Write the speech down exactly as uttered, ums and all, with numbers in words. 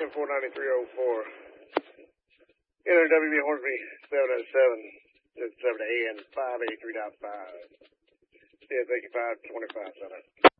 ten four ninety-three oh four. Enter W B Hornsby seven oh seven, seven A N five eighty-three point five. Yeah, thank you, five twenty-five, Center.